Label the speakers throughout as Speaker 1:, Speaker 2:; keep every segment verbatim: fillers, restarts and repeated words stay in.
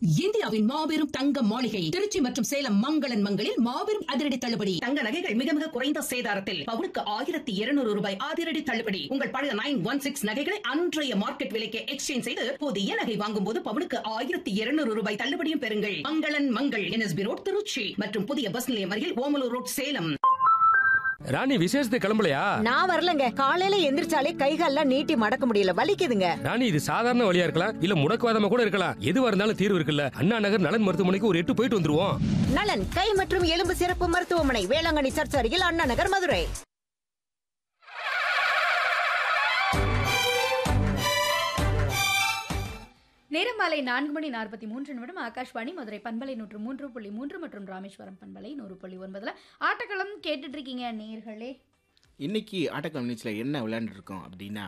Speaker 1: இந்தியாவின் மாபெரும் தங்க மாளிகை திருச்சி மற்றும் சேலம் மங்களன் மங்களில் மாபெரும் அதிரடி தள்ளுபடி. தங்க நகைகள் மிக மிக குறைந்த சேதாரத்தில் பவுனுக்கு ஆயிரத்தி இருநூறு ரூபாய் அதிரடி தள்ளுபடி. உங்கள் பழைய நைன் ஒன் சிக்ஸ் நகைகளை அன்றைய மார்க்கெட் விலைக்கு எக்ஸ்சேஞ்ச் செய்து புதிய நகை வாங்கும் போது பவுனுக்கு ஆயிரத்தி இருநூறு ரூபாய் தள்ளுபடியும் பெறுங்கள். மங்களன் மங்கள் என்எஸ்பி ரோட் திருச்சி மற்றும் புதிய பஸ் நிலையம் அருகில் ஓமலூர் ரோட் சேலம்.
Speaker 2: ராணி விசேஷத்துக்கு கிளம்பலையா?
Speaker 3: நான் வரலங்க. காலையில எந்திரிச்சாலே கைகால்லாம் நீட்டி மடக்க முடியல, வலிக்குதுங்க.
Speaker 2: ராணி இது சாதாரண வழியா இருக்கலாம், இல்ல முடக்குவாதமா கூட இருக்கலாம். எதுவா இருந்தாலும் தீர்வு இருக்குல்ல. அண்ணா நகர் நலன் மருத்துவமனைக்கு ஒரு எட்டு போயிட்டு வந்துருவோம்.
Speaker 3: நலன் கை மற்றும் எலும்பு சிறப்பு மருத்துவமனை, வேளாங்கண்ணி சர்ச் அருகில், அண்ணா நகர், மதுரை.
Speaker 4: நேரம் மாலை நான்கு மணி நாற்பத்தி மூன்று நிமிடம். ஆகாஷ்வாணி மதுரை பண்பலை நூற்று மூன்று புள்ளி மூன்று மற்றும் ராமேஸ்வரம் பண்பலை நூறு புள்ளி ஒன்பதுல ஆட்டக்களம் கேட்டுட்டு இருக்கீங்க நேயர்களே.
Speaker 5: இன்னைக்கு ஆட்டக்களம் நிகழ்ச்சியில் என்ன விளையாண்டு இருக்கோம் அப்படின்னா,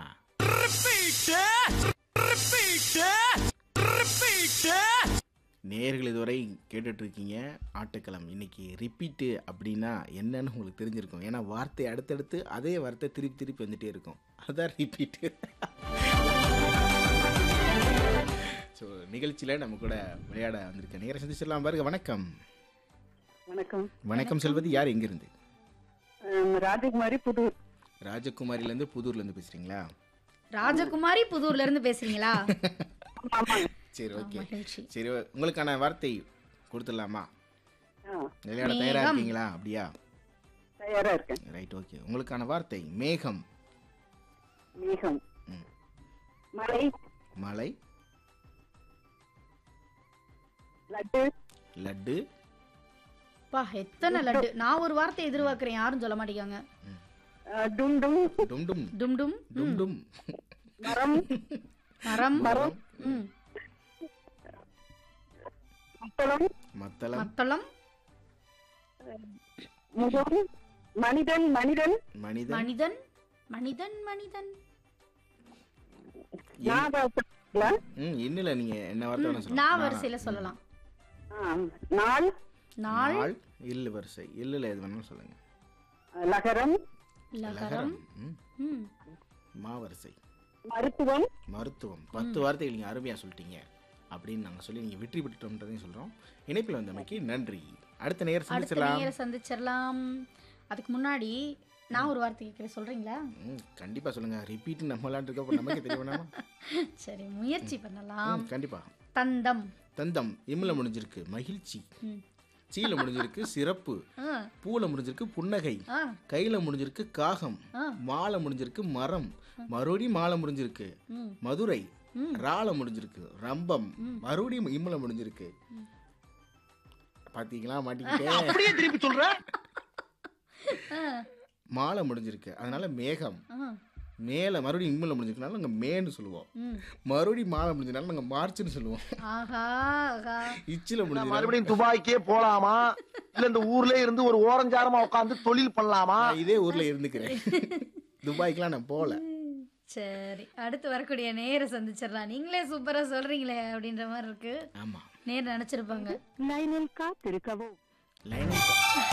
Speaker 5: நேயர்கள் இதுவரை கேட்டுட்டு இருக்கீங்க ஆட்டக்களம். இன்னைக்கு ரிப்பீட்டு அப்படின்னா என்னன்னு உங்களுக்கு தெரிஞ்சிருக்கும். ஏன்னா வார்த்தை அடுத்தடுத்து அதே வார்த்தை திருப்பி திருப்பி வந்துட்டே இருக்கும். அதுதான் ரிப்பீட்டு. ஸோ நிகழ்ச்சியில் நம்ம கூட விளையாட வந்திருக்க நேரம் சந்திச்சிடலாம் பாருங்க. வணக்கம்.
Speaker 6: வணக்கம்.
Speaker 5: வணக்கம் செல்வது யார், எங்கிருந்து?
Speaker 6: ராஜகுமாரி, புதூர்.
Speaker 5: ராஜகுமாரிலேருந்து புதூர்லேருந்து பேசுறீங்களா?
Speaker 4: ராஜகுமாரி புதூர்ல இருந்து பேசுறீங்களா?
Speaker 5: சரி, ஓகே. சரி, உங்களுக்கான வார்த்தை கொடுத்துடலாமா? விளையாட தயாரா
Speaker 4: மேகம்.
Speaker 5: இருக்கீங்களா? அப்படியா?
Speaker 6: தயாரா இருக்கேன்.
Speaker 5: Right, okay. உங்களுக்கான வார்த்தை மேகம்.
Speaker 6: மேகம்.
Speaker 5: ம்.
Speaker 6: மலை.
Speaker 5: மலை.
Speaker 6: லட்டு.
Speaker 5: லட்டு.
Speaker 4: பா எத்தனை லட்டு. நான் ஒரு வார்த்தை எதிர்பார்க்கிறேன், யாரும் சொல்ல மாட்டேங்காங்க.
Speaker 6: டும் டும்.
Speaker 5: டும் டும்.
Speaker 4: டும் டும்.
Speaker 5: டும் டும்.
Speaker 6: மரம்.
Speaker 4: மரம்.
Speaker 5: மரம்.
Speaker 4: ம்.
Speaker 6: மத்தளம்.
Speaker 5: மத்தளம்.
Speaker 4: மத்தளம்.
Speaker 6: முகம். மனிதன். மனிதன்.
Speaker 5: மனிதன்.
Speaker 4: மனிதன். மனிதன். மனிதன்.
Speaker 6: நாதா-
Speaker 5: ம் இன்னில நீங்க என்ன வார்த்தை வேணா சொல்லலாம்.
Speaker 4: நான் வரிசையில சொல்லலாம்.
Speaker 6: ஆ, நாள்.
Speaker 4: நாள்.
Speaker 5: நாள். இல்லு வரிசை. இல்லுல எது வேணாலும் சொல்லுங்க.
Speaker 6: லகரம்.
Speaker 4: லகரம்.
Speaker 5: ம்.
Speaker 4: ம்.
Speaker 5: மா வரிசை.
Speaker 6: மருத்துவம்.
Speaker 5: மருத்துவம். பத்து வார்த்தைகள் நீங்க அருமையா சொல்லிட்டீங்க அப்படின்னு நாங்க சொல்லி நீங்க வெற்றி பெற்றுட்டோம்ன்றதையும் சொல்றோம். இணைப்பில் வந்தமைக்கு நன்றி. அடுத்த நேரம்
Speaker 4: அடுத்த
Speaker 5: சந்திச்சலாம்.
Speaker 4: நேரம் சந்திச்சிடலாம். அதுக்கு முன்னாடி நான் ஒரு வார்த்தை கேட்கிறேன், சொல்றீங்களா?
Speaker 5: ம் கண்டிப்பா சொல்லுங்க. ரிப்பீட் நம்ம விளையாண்டுருக்க நமக்கு தெரிய வேணாமா?
Speaker 4: சரி, முயற்சி பண்ணலாம்.
Speaker 5: ம், கண்டிப்பா.
Speaker 4: தந்தம்.
Speaker 5: தந்தம். இம்ல முடிஞ்சிருக்கு மகிழ்ச்சி.
Speaker 4: ம்.
Speaker 5: சீல முடிஞ்சிருக்கு சிறப்பு.
Speaker 4: ஆ.
Speaker 5: பூல முடிஞ்சிருக்கு புன்னகை.
Speaker 4: ஆ.
Speaker 5: கையில முடிஞ்சிருக்கு காகம்.
Speaker 4: ஆ.
Speaker 5: மாலை முடிஞ்சிருக்கு மரம். மறுபடியும் மாலை முடிஞ்சிருக்கு
Speaker 4: ம்.
Speaker 5: மதுரை.
Speaker 4: ம்.
Speaker 5: ரால முடிஞ்சிருக்கு ரம்பம். மறுபடியும் இம்ல முடிஞ்சிருக்கு. பாத்தீங்களா? மாட்டிக்கிட்டே.
Speaker 7: அப்படியே திருப்பி சொல்ற.
Speaker 5: மாலை முடிஞ்சிருக்கு, அதனால மேகம்.
Speaker 4: ஆ.
Speaker 5: மேல மறுபடியும் இம்முல முடிஞ்சிருக்கனால நாங்க மேன்னு சொல்லுவோம்.
Speaker 4: ம்.
Speaker 5: மறுபடியும் மாலை முடிஞ்சதுனால நாங்க மார்ச்னு சொல்லுவோம்.
Speaker 4: ஆஹா ஆஹா.
Speaker 5: இச்சில முடிஞ்சது
Speaker 7: மறுபடியும் துபாய்க்கே போலாமா, இல்ல இந்த ஊர்ல இருந்து ஒரு ஓரஞ்சாரமா உட்கார்ந்து தொழில் பண்ணலாமா?
Speaker 5: இதே ஊர்ல இருந்துக்கிறேன். துபாய்க்குலாம் நான் போல.
Speaker 4: சரி, அடுத்து வரக்கூடிய நேர சந்திச்சிடலாம். நீங்களே சூப்பரா சொல்றீங்களே அப்படின்ற மாதிரி இருக்கு.
Speaker 5: ஆமா,
Speaker 4: நேர் நினைச்சிருப்பாங்க.
Speaker 6: லைனில் காத்திருக்கவும்.
Speaker 5: லைனில்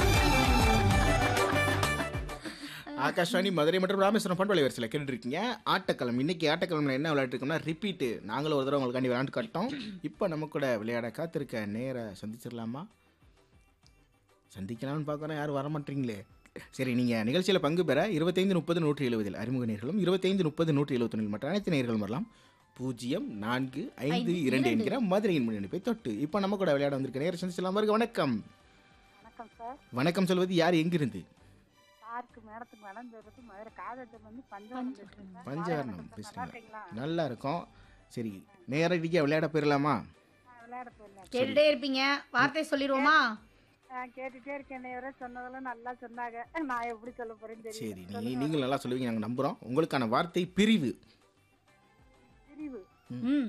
Speaker 5: ஆகாஷ்வாணி மதுரை மற்றும் ராமேஸ்வரம் பண்பலை வரிசையில் கேட்டுட்டு இருக்கீங்க ஆட்டக்களம். இன்னைக்கு ஆட்டக்களம்ல என்ன விளையாட்டு இருக்கோம்னா ரிப்பீட்டு. நாங்களும் ஒரு தடவை உங்களுக்காண்டி விளையாண்டு காட்டோம். இப்போ நம்ம கூட விளையாட காத்திருக்க நேர சந்திச்சிடலாமா? சந்திக்கலாம்னு பார்க்குறோம், யாரும் வரமாட்டீங்களே. சரி, நீங்கள் நிகழ்ச்சியில் பங்கு பெற இருபத்தைந்து முப்பது நூற்றி எழுபதில் அறிமுக நேர்களும் இருபத்தைந்து முப்பது நூற்றி எழுபத்தொன்னில் மற்ற அனைத்து நேர்களும் வரலாம். பூஜ்ஜியம் நான்கு ஐந்து இரண்டு என்கிற மதுரையின் முன்னணிப்பை தொட்டு. இப்போ நம்ம கூட விளையாட வந்திருக்க நேரம் சந்திச்சிடலாம் பாருங்க. வணக்கம்.
Speaker 6: வணக்கம் சார்.
Speaker 5: வணக்கம் சொல்வது யார், எங்கிருந்து?
Speaker 6: சாருக்கு மேடத்துக்கு வளர்ந்துருக்கு மதுரை காதத்தில் வந்து பஞ்சவரம் பேசுறேன்.
Speaker 5: பஞ்சவரணம்
Speaker 6: நல்லா
Speaker 5: பேசுகிறீங்க.
Speaker 6: இருக்கீங்களா?
Speaker 5: நல்லா இருக்கும். சரி, நேரடியாக விளையாட போயிடலாமா?
Speaker 6: நான் விளையாட போயிடலாம்.
Speaker 4: கேட்டுட்டே இருப்பீங்க, வார்த்தை சொல்லிடுவோமா?
Speaker 6: நான் கேட்டுட்டே இருக்கேன். வரை சொன்னதெல்லாம் நல்லா சொன்னாங்க. நான் எப்படி சொல்ல போறேன்னு
Speaker 5: சரி,
Speaker 6: தெரியும்.
Speaker 5: நீ நீங்கள் நல்லா சொல்லுவீங்க, நாங்கள் நம்புகிறோம். உங்களுக்கான வார்த்தை பிரிவு.
Speaker 6: பிரிவு.
Speaker 4: ம்.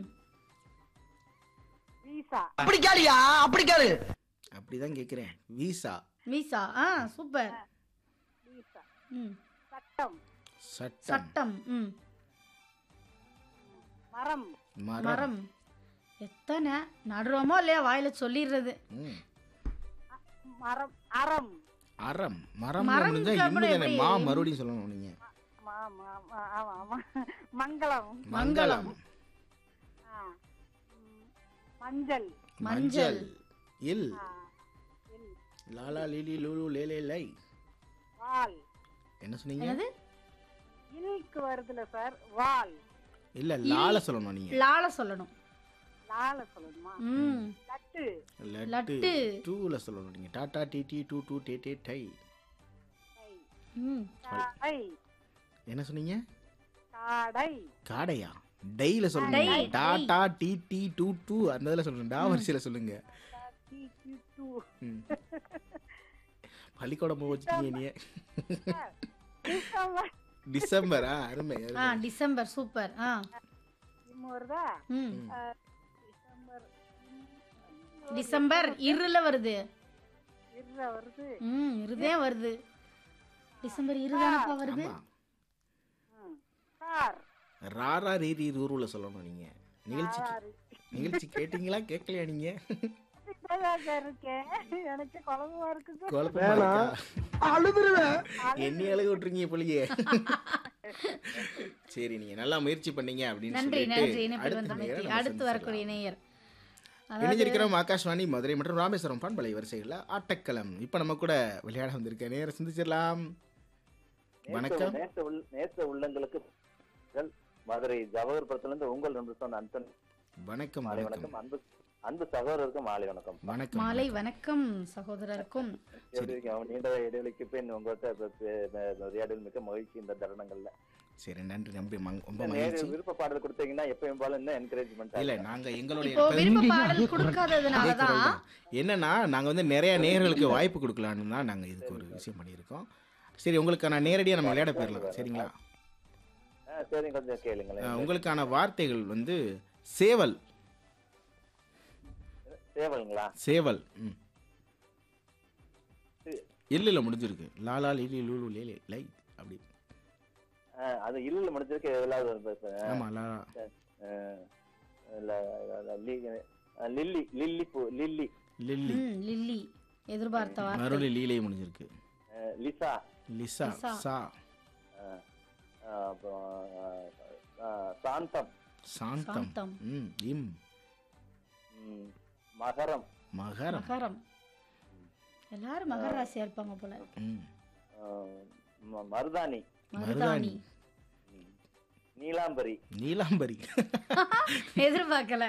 Speaker 6: வீசா.
Speaker 7: அப்படி கேளியா, அப்படி கேளு.
Speaker 5: அப்படிதான் கேட்குறேன். வீசா.
Speaker 4: மீசா. ஆ, சூப்பர்.
Speaker 6: வீசா.
Speaker 4: ம்.
Speaker 6: சட்டம்.
Speaker 5: சட்டம்.
Speaker 4: சட்டம். ம்.
Speaker 6: மரம்.
Speaker 5: மரம்.
Speaker 4: மரம். எத்தனை நடுறோமோ இல்லையா வாயில சொல்லிடுறது.
Speaker 5: ம்.
Speaker 6: மரம். அறம்.
Speaker 5: அறம். மரம்
Speaker 4: மரம்
Speaker 5: முடிஞ்சா
Speaker 4: கூட
Speaker 5: இன்னும் தானே
Speaker 4: எப்படி?
Speaker 5: மா மறுபடியும் சொல்லணும் நீங்க.
Speaker 6: மா- மா- மா- ஆமா, ஆமா. மங்களம்.
Speaker 5: மங்களம்.
Speaker 6: ஆ. ம். மஞ்சள்
Speaker 4: மஞ்சள்.
Speaker 5: இல்
Speaker 6: ஆ, இல்.
Speaker 5: லாலா லிலி லூலு லேலே லை.
Speaker 6: வால்
Speaker 5: என்ன சொன்னீங்க?
Speaker 4: என்னது?
Speaker 6: இல்க்கு வருதுல சார் வால்.
Speaker 5: இல்ல லால சொல்லணும் நீங்க.
Speaker 4: லால சொல்லணும்.
Speaker 6: லால சொல்லணுமா?
Speaker 4: ம்
Speaker 6: லட்டு
Speaker 5: லட்டு
Speaker 4: லட்டு.
Speaker 5: டூல சொல்லணும் நீங்க. Tata D D two two டே டே டை.
Speaker 6: கை.
Speaker 4: ம்
Speaker 6: காடை
Speaker 5: என்ன சொன்னீங்க?
Speaker 6: காடை
Speaker 5: காடையா? டைல
Speaker 4: டை,
Speaker 5: சொல்லணும்.
Speaker 4: Tie.
Speaker 5: Tata D D two two அந்த இதுல சொல்லணும். டா வரிசையில சொல்லுங்க.
Speaker 6: D, D, two.
Speaker 5: ம். பள்ளிக்கூடம் வச்சுட்டீங்க நீ.
Speaker 6: டிசம்பர்
Speaker 5: டிசம்பரா? அருமை
Speaker 4: ஆ
Speaker 5: அருமை.
Speaker 4: December super. ஆ
Speaker 6: இம்மு வருதா?
Speaker 4: ம்
Speaker 6: டிசம்பர்
Speaker 4: டிசம்பர் இருல வருது.
Speaker 6: இருற வருது.
Speaker 4: ம் இருதே வருது. டிசம்பர் இருதானப்பா வருது.
Speaker 5: ஆமா.
Speaker 6: ம். கார்
Speaker 5: ராரா ரீரி ரூருல சொல்லணும் நீங்க. நிகழ்ச்சி
Speaker 6: ஆறு.
Speaker 5: நிகழ்ச்சி கேட்டீங்களா கேட்கலையா நீங்க?
Speaker 6: இப்பதான் சார் இருக்கேன். எனக்கு குழம்புமா இருக்குது.
Speaker 5: குழப்பமா இருக்கா?
Speaker 7: அழுதுருவேன்.
Speaker 5: என்னை அழுக விட்டுருங்க போலியே. சரி நீங்க நல்லா முயற்சி பண்ணீங்க அப்படின்னு
Speaker 4: நன்றி நன்றி
Speaker 5: சொல்லிட்டு
Speaker 4: இணைப்பில்
Speaker 5: அடுத்த
Speaker 4: வந்தமைக்கு.
Speaker 5: நேரம் நம்ம
Speaker 4: அடுத்து வரக்கூடிய நேயர் அதாவது
Speaker 5: இணைஞ்சிருக்கிறோம் ஆகாஷ்வாணி மதுரை மற்றும் ராமேஸ்வரம் பண்பலை வரிசைகளில் ஆட்டக்களம். இப்போ நம்ம கூட விளையாட வந்திருக்க நேரம் சிந்திச்சிடலாம். வணக்கம்.
Speaker 8: நேச உள்- நேச உள்ளங்களுக்கு மதுரை ஜவஹர்புரத்துல இருந்து உங்கள் நம்பர் சொன்ன அன்பன்
Speaker 5: வணக்கம்
Speaker 8: மாலை
Speaker 5: வணக்கம்
Speaker 8: வணக்கம். அன்பு அன்பு சகோதரருக்கும் மாலை வணக்கம்.
Speaker 5: வணக்கம்
Speaker 4: மாலை வணக்கம் சகோதரருக்கும்.
Speaker 8: எப்படி இருக்கீங்க? நீண்ட இடைவெளிக்கு பின் உங்கள்கிட்ட உரையாடல் மிக்க மகிழ்ச்சி இந்த தருணங்கள்ல.
Speaker 5: சரி நன்றி நம்பி மங்- ரொம்ப
Speaker 8: நேரு
Speaker 5: மகிழ்ச்சி.
Speaker 8: விருப்ப பாடல் கொடுத்தீங்கன்னா எப்பயும் போல இன்னும் என்கரேஜ்மெண்ட்
Speaker 5: இல்ல நாங்க எங்களுடைய
Speaker 4: இப்போ
Speaker 5: பெரும்
Speaker 4: விருப்ப பாடல்
Speaker 5: அதே
Speaker 4: கொடுக்காததுனாலதான்
Speaker 5: குரல் தான். என்னன்னா நாங்க வந்து நிறைய நேயர்களுக்கு வாய்ப்பு கொடுக்கலான்னு தான் நாங்க இதுக்கு ஒரு விஷயம் பண்ணியிருக்கோம். சரி உங்களுக்கான நேரடியா நம்ம விளையாட போயிடலாம் சரிங்களா?
Speaker 8: சரி கொஞ்சம் கேளுங்களேன்.
Speaker 5: அஹ், உங்களுக்கான வார்த்தைகள் வந்து சேவல்.
Speaker 8: சேவலுங்களா?
Speaker 5: சேவல். ம். இல்ல முடிஞ்சிருக்கு. லாலா லிலி லூலு லேலே லை அப்படி.
Speaker 8: ஆ, அது இல்ல முடிஞ்சிருக்கு. எவ்வளவு ஒரு ப-
Speaker 5: ஆமா லா
Speaker 8: ஆ, ல- ல- லி- லில்லி லில்லி பூ லில்லி
Speaker 5: லில்லி.
Speaker 4: ம், லில்லி எதிர்பார்த்த வார்த்தை.
Speaker 5: மறுபடி லீலை முடிஞ்சிருக்கு.
Speaker 8: ஆ, லிசா
Speaker 5: லிசா
Speaker 4: லிசா.
Speaker 5: சா
Speaker 8: ஆ, ஆ, அப்புறம் ஆ, ஆ, சாந்தம்
Speaker 5: சாந்தம்.
Speaker 4: சாந்தம்.
Speaker 5: ம் இம்
Speaker 8: ம், மகரம்
Speaker 5: மகரம்.
Speaker 4: மகரம். எல்லாரும் மகர ராசியா இருப்பாங்க போல.
Speaker 5: ம்
Speaker 8: ஆ, ம- மருதாணி
Speaker 4: மருதாணி.
Speaker 8: ம், நீலாம்பரி
Speaker 5: நீலாம்பரி.
Speaker 4: எதிர்பார்க்கல.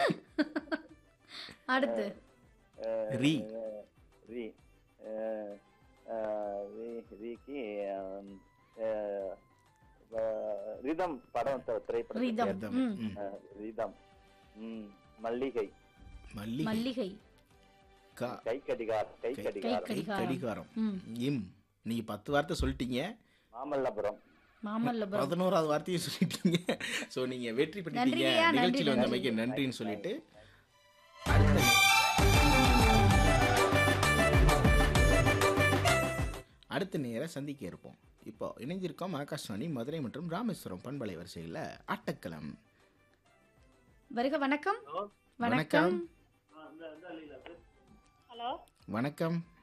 Speaker 4: அடுத்து
Speaker 8: ஆ,
Speaker 5: ரி.
Speaker 8: ரி ஆ, ஆ, ரி- ரிக்கு ஆம், ஆ, ஆ, ரிதம் படம் த- திரைப்படம்
Speaker 4: ரிதம்.
Speaker 5: ரிதம்.
Speaker 4: ம்.
Speaker 5: ம்.
Speaker 8: ஆ, ரிதம் ம், மல்லிகை
Speaker 5: மல்லிகை.
Speaker 4: மல்லிகை.
Speaker 5: கா
Speaker 8: கை கடிகாரம் கை
Speaker 5: கை-
Speaker 8: கடிகாரம்
Speaker 5: கை
Speaker 4: கடிகாரம்.
Speaker 5: கடிகாரம்.
Speaker 4: ம்.
Speaker 5: இம் நீங்க பத்து வார்த்தை சொல்லிட்டீங்க.
Speaker 8: மாமல்லபுரம்
Speaker 4: மாமல்லபுரம்.
Speaker 5: பதினோராவது வார்த்தையும் சொல்லிட்டீங்க. ஸோ நீங்க வெற்றி பெற்றீங்க.
Speaker 4: நன்றிங்கய்யா, நன்றி,
Speaker 5: நிகழ்ச்சியில்
Speaker 4: நன்றி.
Speaker 5: வந்தமைக்கு நன்றின்னு சொல்லிட்டு அடுத்த அடுத்த நேரம் சந்திக்க இருப்போம். இப்போ இணைஞ்சிருக்கோம் ஆகாஷ்வாணி மதுரை மற்றும் ராமேஸ்வரம் பண்பலை வரிசையில் ஆட்டக்களம்.
Speaker 4: வருக வணக்கம்.
Speaker 5: வணக்கம்.
Speaker 4: வணக்கம்.
Speaker 6: ஹலோ
Speaker 5: வணக்கம்